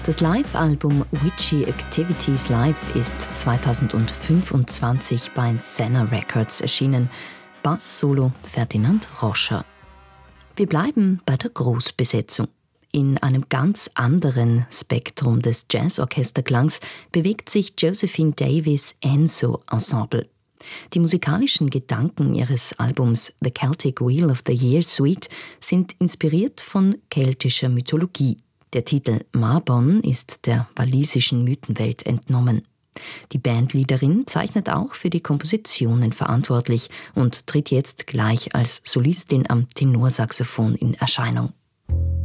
Das Live-Album Witchy Activities Live ist 2025 bei Senna Records erschienen. Bass-Solo Ferdinand Roscher. Wir bleiben bei der Großbesetzung. In einem ganz anderen Spektrum des Jazzorchesterklangs bewegt sich Josephine Davis' Enso Ensemble. Die musikalischen Gedanken ihres Albums The Celtic Wheel of the Year Suite sind inspiriert von keltischer Mythologie. Der Titel Mabon ist der walisischen Mythenwelt entnommen. Die Bandleaderin zeichnet auch für die Kompositionen verantwortlich und tritt jetzt gleich als Solistin am Tenorsaxophon in Erscheinung.